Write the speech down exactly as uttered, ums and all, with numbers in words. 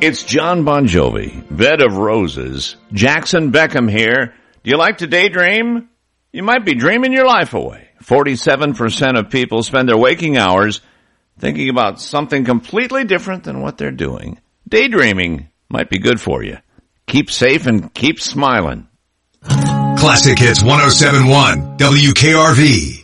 It's John Bon Jovi, Bed of Roses. Jackson Beckham here. Do you like to daydream? You might be dreaming your life away. forty-seven percent of people spend their waking hours thinking about something completely different than what they're doing. Daydreaming might be good for you. Keep safe and keep smiling. Classic Hits one oh seven point one W K R V.